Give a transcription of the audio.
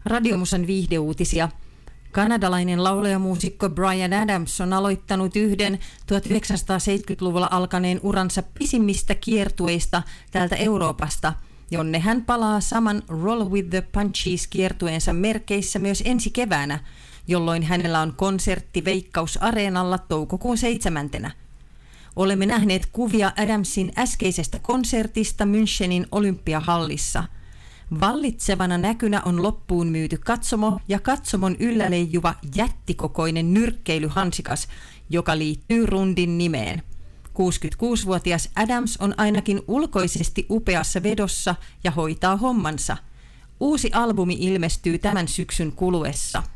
Radiomusan viihdeuutisia. Kanadalainen laulajamuusikko Bryan Adams on aloittanut yhden 1970-luvulla alkaneen uransa pisimmistä kiertueista täältä Euroopasta, jonne hän palaa saman Roll with the Punchies-kiertueensa merkeissä myös ensi keväänä, jolloin hänellä on konsertti Veikkaus-areenalla toukokuun 7. Olemme nähneet kuvia Adamsin äskeisestä konsertista Münchenin Olympiahallissa. Vallitsevana näkynä on loppuun myyty katsomo ja katsomon yllä leijuva jättikokoinen nyrkkeilyhansikas, joka liittyy rundin nimeen. 66-vuotias Adams on ainakin ulkoisesti upeassa vedossa ja hoitaa hommansa. Uusi albumi ilmestyy tämän syksyn kuluessa.